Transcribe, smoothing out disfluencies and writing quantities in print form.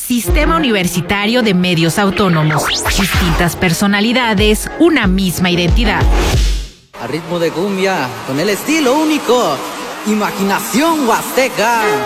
Sistema Universitario de Medios Autónomos. Distintas personalidades, una misma identidad. A ritmo de cumbia, con el estilo único. Imaginación huasteca.